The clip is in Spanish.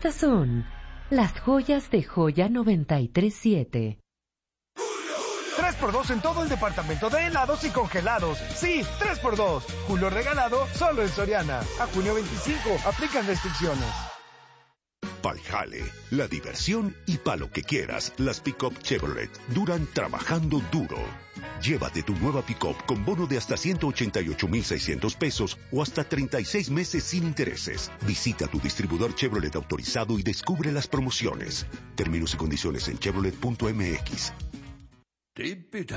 Estas son las joyas de Joya 93.7. 3x2 en todo el departamento de helados y congelados. Sí, 3x2. Julio regalado solo en Soriana. A junio 25, aplican restricciones. Pa'l jale, la diversión y pa' lo que quieras, las pick-up Chevrolet duran trabajando duro. Llévate tu nueva pick-up con bono de hasta 188,600 pesos o hasta 36 meses sin intereses. Visita tu distribuidor Chevrolet autorizado y descubre las promociones. Términos y condiciones en chevrolet.mx.